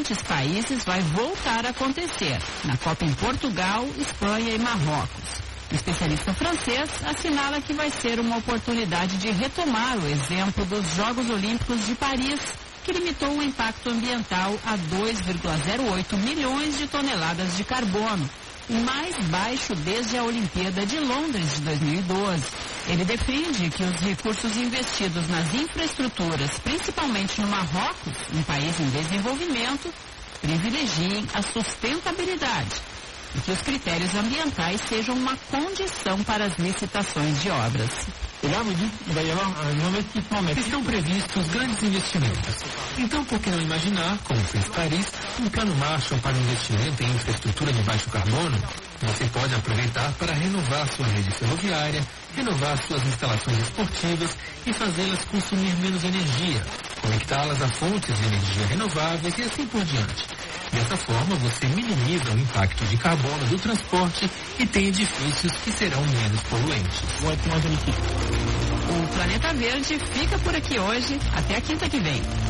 restantes países vai voltar a acontecer, na Copa em Portugal, Espanha e Marrocos. O especialista francês assinala que vai ser uma oportunidade de retomar o exemplo dos Jogos Olímpicos de Paris, que limitou o impacto ambiental a 2,08 milhões de toneladas de carbono, o mais baixo desde a Olimpíada de Londres de 2012. Ele defende que os recursos investidos nas infraestruturas, principalmente no Marrocos, um país em desenvolvimento, privilegiem a sustentabilidade e que os critérios ambientais sejam uma condição para as licitações de obras. Estão previstos grandes investimentos. Então, por que não imaginar, como fez Paris, um plano Marshall para investimento em infraestrutura de baixo carbono? Você pode aproveitar para renovar sua rede ferroviária, renovar suas instalações esportivas e fazê-las consumir menos energia, conectá-las a fontes de energia renováveis e assim por diante. Dessa forma, você minimiza o impacto de carbono do transporte e tem edifícios que serão menos poluentes. O Planeta Verde fica por aqui hoje. Até a quinta que vem.